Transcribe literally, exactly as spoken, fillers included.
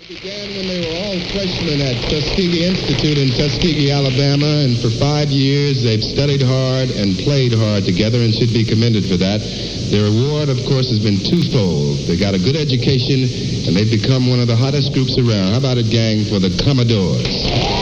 It began when they were all freshmen at Tuskegee Institute in Tuskegee, Alabama, and for five years they've studied hard and played hard together and should be commended for that. Their award, of course, has been twofold. They got a good education, and they've become one of the hottest groups around. How about it, gang, for the Commodores?